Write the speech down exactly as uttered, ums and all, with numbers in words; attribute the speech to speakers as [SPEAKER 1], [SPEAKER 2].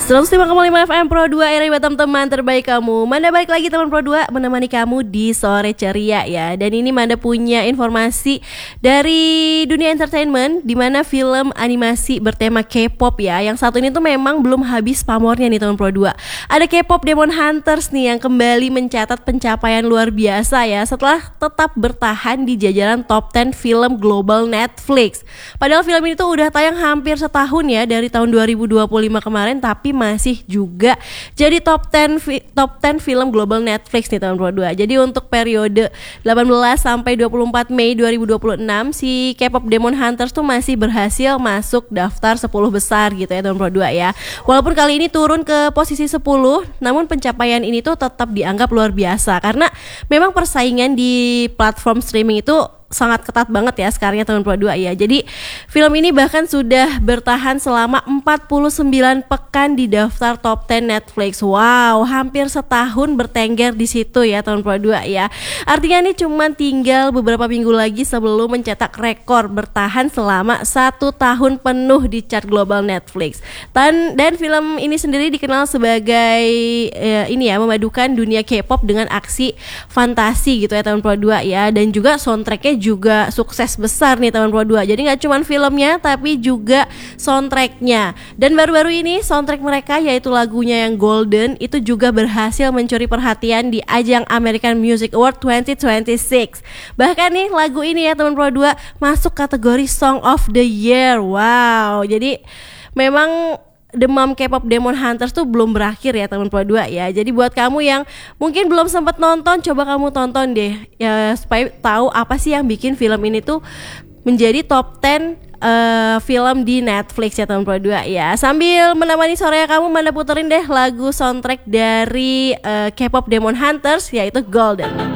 [SPEAKER 1] seratus lima koma lima F M Pro dua R I Batam, teman terbaik kamu. Manda balik lagi teman Pro dua menemani kamu di sore ceria ya. Dan ini Manda punya informasi dari dunia entertainment, di mana film animasi bertema K-pop ya. Yang satu ini tuh memang belum habis pamornya nih teman Pro dua. Ada K-pop Demon Hunters nih yang kembali mencatat pencapaian luar biasa ya, setelah tetap bertahan di jajaran top sepuluh film global Netflix. Padahal film ini tuh udah tayang hampir setahun ya, dari tahun dua ribu dua puluh lima kemarin, tapi masih juga jadi top sepuluh fi- top sepuluh film global Netflix nih tahun dua ribu dua puluh dua. Jadi untuk periode delapan belas sampai dua puluh empat Mei dua ribu dua puluh enam, si K-pop Demon Hunters tuh masih berhasil masuk daftar sepuluh besar gitu ya tahun dua ribu dua puluh dua ya. Walaupun kali ini turun ke posisi sepuluh, namun pencapaian ini tuh tetap dianggap luar biasa karena memang persaingan di platform streaming itu sangat ketat banget ya sekarang tahun dua ribu dua puluh dua ya. Jadi film ini bahkan sudah bertahan selama empat puluh sembilan pekan di daftar top sepuluh Netflix. Wow, hampir setahun bertengger di situ ya tahun dua ribu dua puluh dua ya. Artinya ini cuma tinggal beberapa minggu lagi sebelum mencetak rekor bertahan selama satu tahun penuh di chart global Netflix. Dan, dan film ini sendiri dikenal sebagai eh, ini ya, memadukan dunia K-pop dengan aksi fantasi gitu ya tahun dua ribu dua puluh dua ya. Dan juga soundtracknya juga sukses besar nih tahun dua ribu dua puluh dua. Jadi gak cuma filmnya tapi juga soundtracknya. Dan baru-baru ini soundtrack mereka yaitu lagunya yang Golden itu juga berhasil mencuri perhatian di ajang American Music Award dua ribu dua puluh enam. Bahkan nih lagu ini ya tahun dua ribu dua puluh dua masuk kategori Song of the Year. Wow, jadi memang demam K-pop Demon Hunters tuh belum berakhir ya tahun dua ribu dua puluh dua ya. Jadi buat kamu yang mungkin belum sempat nonton, coba kamu tonton deh ya, supaya tahu apa sih yang bikin film ini tuh menjadi top sepuluh uh, film di Netflix ya tahun dua ribu dua puluh dua ya. Sambil menemani sore kamu, Manda puterin deh lagu soundtrack dari uh, K-pop Demon Hunters yaitu Golden.